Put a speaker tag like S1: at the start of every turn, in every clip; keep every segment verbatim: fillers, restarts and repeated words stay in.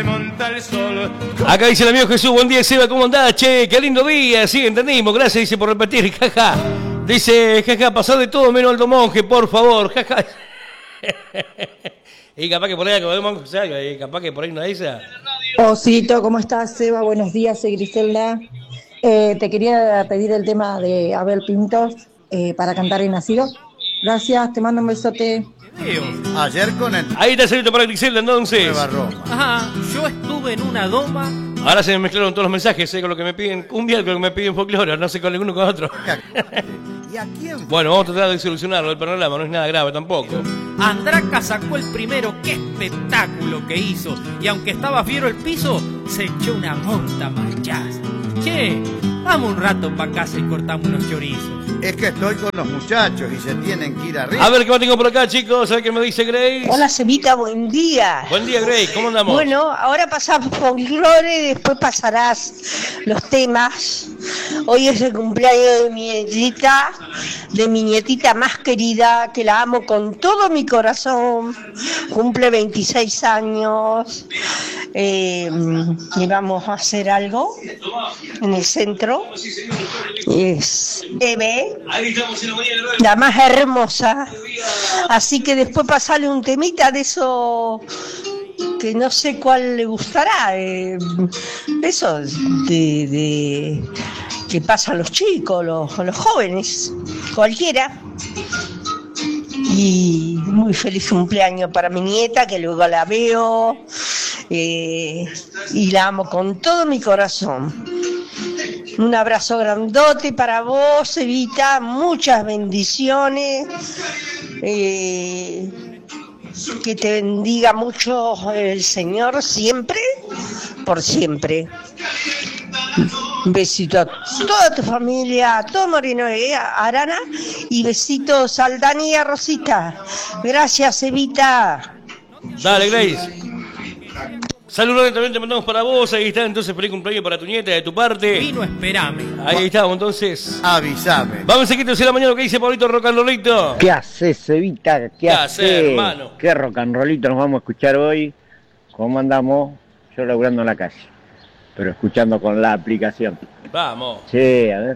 S1: Acá dice el amigo Jesús, buen día Seba, ¿cómo andás? Che, qué lindo día, sí, entendimos, gracias, dice por repetir, jaja. Dice, jaja, pasó de todo menos Aldo Monje, por favor, jaja. Y capaz que por ahí, como Aldo Monje salga, y capaz que por ahí no hay esa.
S2: Osito, ¿cómo estás, Seba? Buenos días, soy Griselda. Eh, te quería pedir el tema de Abel Pintos eh, para cantar en Nacido. Gracias, te mando un besote.
S3: Ayer con el...
S1: Ahí está el saludito para Griselda, entonces.
S3: Nueva Roma.
S4: Ajá, yo estuve en una doma.
S1: Ahora se me mezclaron todos los mensajes, eh, con lo que me piden cumbia, con lo que me piden folclore, no sé con el uno con otro.
S3: ¿Y a quién?
S1: Bueno, vamos a tratar de solucionarlo, el panorama no es nada grave tampoco.
S4: Andraca sacó el primero, qué espectáculo que hizo. Y aunque estaba fiero el piso, se echó una monta manchaza. Che, vamos un rato para casa y cortamos unos chorizos.
S3: Es que estoy con los muchachos y se tienen que ir arriba.
S1: A ver qué más tengo por acá, chicos, a ver qué me dice Grace.
S5: Hola, Cevita, buen día.
S1: Buen día, Grace, ¿cómo andamos?
S5: Bueno, ahora pasamos folclore, después pasarás los temas. Hoy es el cumpleaños de mi nietita, de mi nietita más querida, que la amo con todo mi corazón. Cumple veintiséis años. Eh, y vamos a hacer algo en el centro. Es Eve, la más hermosa. Así que después pasarle un temita de eso que no sé cuál le gustará. Eh, eso de, de que pasa a los chicos, los, los jóvenes, cualquiera. Y muy feliz cumpleaños para mi nieta, que luego la veo eh, y la amo con todo mi corazón. Un abrazo grandote para vos, Evita, muchas bendiciones, eh, que te bendiga mucho el Señor siempre, por siempre. Un besito a toda tu familia, a todo Moreno de Arana, y besitos al Dani y a Rosita. Gracias, Evita.
S1: Dale, Grace. Saludos también te mandamos para vos, ahí está entonces feliz cumpleaños para tu nieta de tu parte.
S4: Vino, espérame.
S1: Ahí estamos entonces.
S3: Avísame.
S1: Vamos a quitar la mañana lo que dice Pablito Rock and Rollito.
S6: ¿Qué haces, Evita? ¿Qué,
S1: ¿Qué
S6: haces,
S1: haces, hermano?
S6: ¿Qué rock and rollito nos vamos a escuchar hoy? ¿Cómo andamos? Yo laburando en la calle, pero escuchando con la aplicación.
S1: Vamos.
S6: Sí, a ver.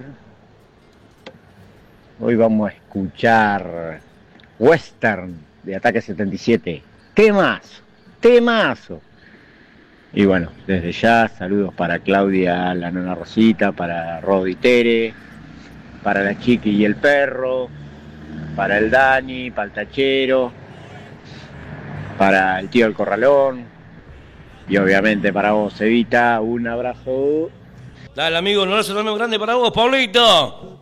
S6: Hoy vamos a escuchar Western de Ataque setenta y siete. Temazo, temazo. Y bueno, desde ya, saludos para Claudia, la nona Rosita, para Rodi Tere, para la Chiqui y el perro, para el Dani, para el Tachero, para el tío del Corralón, y obviamente para vos, Evita, un abrazo.
S1: Dale, amigo, un abrazo también grande para vos, Pablito.